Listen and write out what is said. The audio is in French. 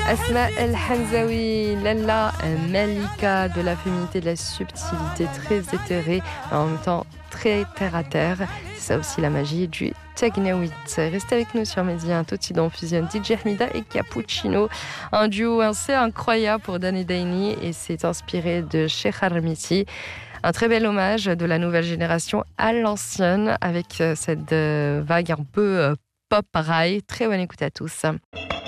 Asma El Hamzaoui, Lalla Malika, de la féminité, de la subtilité, très éthérée, en même temps très terre à terre. C'est ça aussi la magie du Tegnaoui. Restez avec nous sur Média, tout de suite on fusionne DJ Hamida et Cappuccino, un duo assez incroyable pour Danny Daini, et c'est inspiré de Cheikh Harmiti. Un très bel hommage de la nouvelle génération à l'ancienne, avec cette vague un peu pop rail. Très bonne écoute à tous.